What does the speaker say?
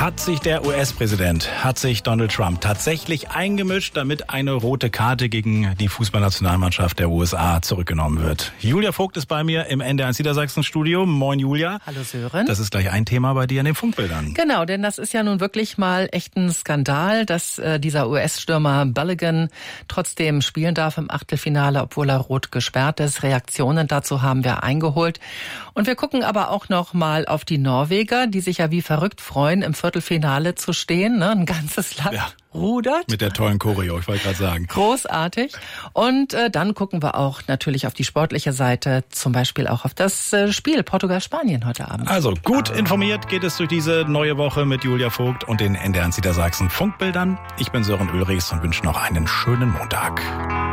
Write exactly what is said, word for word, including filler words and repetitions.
Hat sich der U S-Präsident, hat sich Donald Trump tatsächlich eingemischt, damit eine rote Karte gegen die Fußballnationalmannschaft der U S A zurückgenommen wird? Julia Vogt ist bei mir im N D R eins Niedersachsen-Studio. Moin, Julia. Hallo, Sören. Das ist gleich ein Thema bei dir in den Funkbildern. Genau, denn das ist ja nun wirklich mal echt ein Skandal, dass äh, dieser U S-Stürmer Balogun trotzdem spielen darf im Achtelfinale, obwohl er rot gesperrt ist. Reaktionen dazu haben wir eingeholt. Und wir gucken aber auch noch mal auf die Norweger, die sich ja wie verrückt freuen, im Viertelfinale zu stehen. Ne? Ein ganzes Land ja. rudert. Mit der tollen Choreo, ich wollte gerade sagen. Großartig. Und äh, dann gucken wir auch natürlich auf die sportliche Seite, zum Beispiel auch auf das äh, Spiel Portugal-Spanien heute Abend. Also gut informiert geht es durch diese neue Woche mit Julia Vogt und den N D R eins Niedersachsen Funkbildern. Ich bin Sören Ulrichs und wünsche noch einen schönen Montag.